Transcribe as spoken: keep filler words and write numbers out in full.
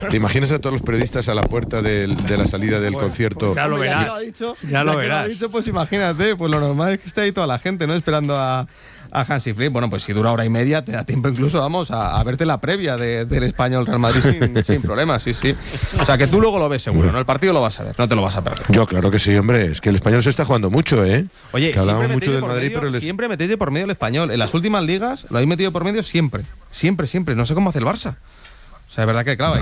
¿Te imaginas a todos los periodistas a la puerta del, de la salida del Pues, concierto? pues ya lo Hombre, verás. Ya lo ha dicho, Ya lo que verás. ha dicho, pues imagínate, pues lo normal es que esté ahí toda la gente, ¿no? Esperando a, a Hansi Flick. Bueno, pues si dura hora y media, te da tiempo incluso, vamos, a, a verte la previa de, del Español Real Madrid sin, sin problemas, sí, sí. O sea, que tú luego lo ves seguro, ¿no? El partido lo vas a ver, no te lo vas a perder. Yo, claro que sí, hombre. Es que el Español se está jugando mucho, ¿eh? Oye, que hablamos siempre mucho metéis de del por Madrid, medio, pero el... siempre metéis de por medio el Español. En las últimas ligas lo habéis metido por medio siempre. Siempre, siempre. No sé cómo hace el Barça. O sea, es verdad que, claro,